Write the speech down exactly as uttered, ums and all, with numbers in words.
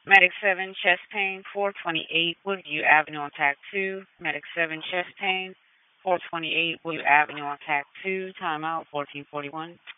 Medic seven, chest pain, four twenty-eight, Woodview Avenue on Tac two. Medic seven, chest pain, four twenty-eight, Woodview Avenue on Tac two. Timeout, fourteen forty-one.